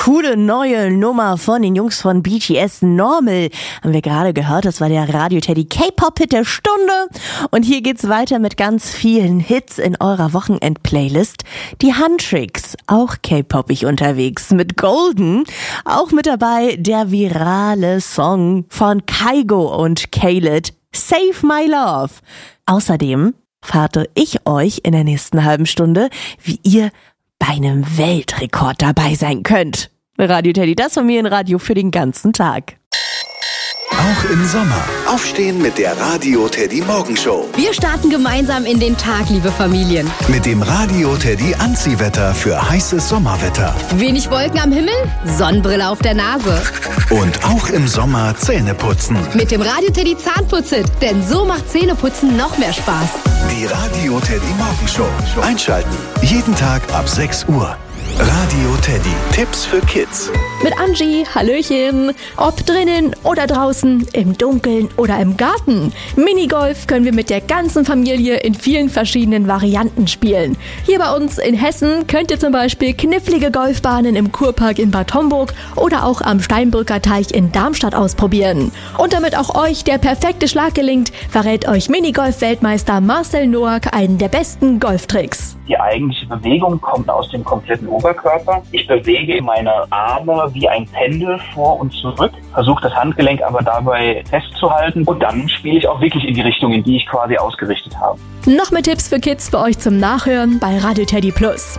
coole neue Nummer von den Jungs von BTS, Normal. Haben wir gerade gehört, das war der Radio Teddy K-Pop-Hit der Stunde. Und hier geht's weiter mit ganz vielen Hits in eurer Wochenend-Playlist. Die Handtricks, auch K-Popig unterwegs mit Golden. Auch mit dabei der virale Song von Kygo und Khaled, Save My Love. Außerdem verrate ich euch in der nächsten halben Stunde, wie ihr bei einem Weltrekord dabei sein könnt. Radio Teddy, das Familienradio für den ganzen Tag. Auch im Sommer. Aufstehen mit der Radio Teddy Morgenshow. Wir starten gemeinsam in den Tag, liebe Familien. Mit dem Radio Teddy Anziehwetter für heißes Sommerwetter. Wenig Wolken am Himmel, Sonnenbrille auf der Nase. Und auch im Sommer Zähne putzen. Mit dem Radio Teddy Zahnputzit, denn so macht Zähneputzen noch mehr Spaß. Die Radio Teddy Morgenshow. Einschalten. Jeden Tag ab 6 Uhr. Radio Teddy. Tipps für Kids. Mit Angie, Hallöchen. Ob drinnen oder draußen, im Dunkeln oder im Garten. Minigolf können wir mit der ganzen Familie in vielen verschiedenen Varianten spielen. Hier bei uns in Hessen könnt ihr zum Beispiel knifflige Golfbahnen im Kurpark in Bad Homburg oder auch am Steinbrücker Teich in Darmstadt ausprobieren. Und damit auch euch der perfekte Schlag gelingt, verrät euch Minigolf-Weltmeister Marcel Noack einen der besten Golftricks. Die eigentliche Bewegung kommt aus dem kompletten Oberkörper. Ich bewege meine Arme wie ein Pendel vor und zurück, versuche das Handgelenk aber dabei festzuhalten und dann spiele ich auch wirklich in die Richtung, in die ich quasi ausgerichtet habe. Noch mehr Tipps für Kids für euch zum Nachhören bei Radio Teddy Plus.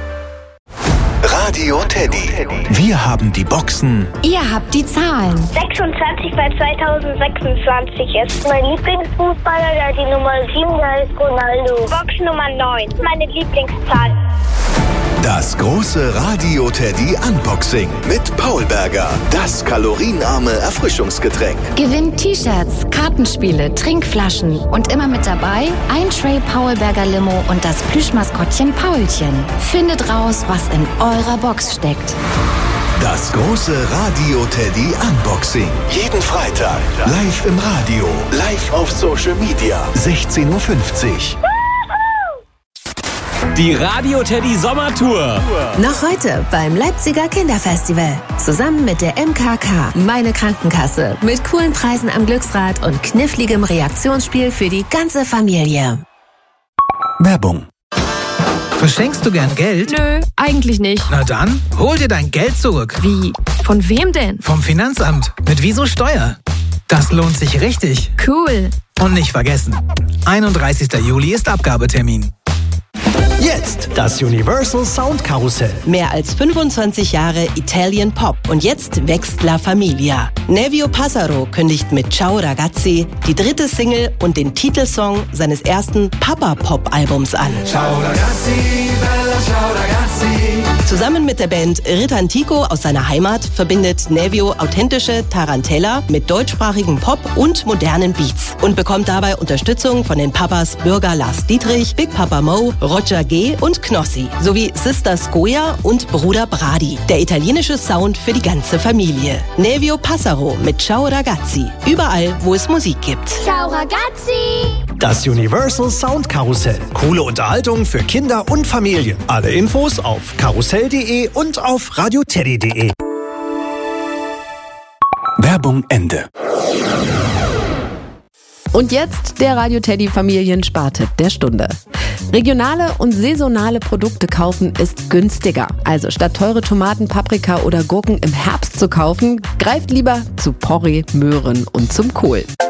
Radio Teddy. Wir haben die Boxen. Ihr habt die Zahlen. 26 bei 2026 ist mein Lieblingsfußballer, der hat die Nummer 7, der ist Ronaldo. Box Nummer 9, meine Lieblingszahl. Das große Radio Teddy Unboxing mit Paul Berger. Das kalorienarme Erfrischungsgetränk. Gewinnt T-Shirts, Kartenspiele, Trinkflaschen und immer mit dabei ein Tray Paul Berger Limo und das Plüschmaskottchen Paulchen. Findet raus, was in eurer Box steckt. Das große Radio Teddy Unboxing. Jeden Freitag. Live im Radio. Live auf Social Media. 16.50 Uhr. Die Radio Teddy Sommertour. Noch heute beim Leipziger Kinderfestival. Zusammen mit der MKK, meine Krankenkasse. Mit coolen Preisen am Glücksrad und kniffligem Reaktionsspiel für die ganze Familie. Werbung. Verschenkst du gern Geld? Nö, eigentlich nicht. Na dann, hol dir dein Geld zurück. Wie? Von wem denn? Vom Finanzamt. Mit Wieso Steuer. Das lohnt sich richtig. Cool. Und nicht vergessen, 31. Juli ist Abgabetermin. Jetzt das Universal Sound Karussell. Mehr als 25 Jahre Italian Pop und jetzt wächst La Familia. Nevio Passaro kündigt mit Ciao Ragazzi die dritte Single und den Titelsong seines ersten Papa-Pop-Albums an. Ciao Ragazzi, bella ciao ragazzi. Zusammen mit der Band Ritantico aus seiner Heimat verbindet Nevio authentische Tarantella mit deutschsprachigen Pop und modernen Beats und bekommt dabei Unterstützung von den Papas Bürger Lars Dietrich, Big Papa Mo, Roger G. und Knossi sowie Sister Scoia und Bruder Brady. Der italienische Sound für die ganze Familie. Nevio Passaro mit Ciao Ragazzi. Überall, wo es Musik gibt. Ciao Ragazzi! Das Universal Sound Karussell. Coole Unterhaltung für Kinder und Familien. Alle Infos auf karussell.de und auf radioteddy.de. Werbung Ende. Und jetzt der Radio Teddy Familiensparte der Stunde. Regionale und saisonale Produkte kaufen ist günstiger. Also statt teure Tomaten, Paprika oder Gurken im Herbst zu kaufen, greift lieber zu Porree, Möhren und zum Kohl.